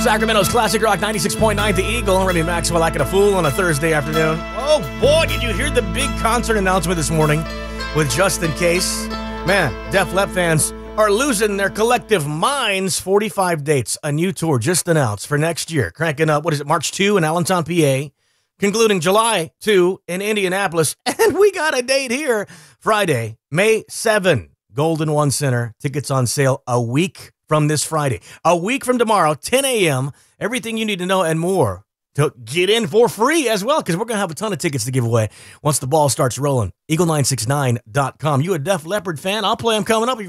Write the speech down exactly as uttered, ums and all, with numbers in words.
Sacramento's Classic Rock ninety-six point nine, The Eagle. Remy Maxwell acting a fool on a Thursday afternoon. Oh, boy, did you hear the big concert announcement this morning with Just In Case? Man, Def Leppard fans are losing their collective minds. forty-five dates, a new tour just announced for next year. Cranking up, what is it, March second in Allentown, P A. Concluding July second in Indianapolis. And we got a date here, Friday, May seventh. Golden One Center. Tickets on sale a week from this Friday. A week from tomorrow, ten a.m. Everything you need to know and more to get in for free as well, because we're going to have a ton of tickets to give away once the ball starts rolling. Eagle nine six nine dot com. You a Def Leppard fan? I'll play them coming up.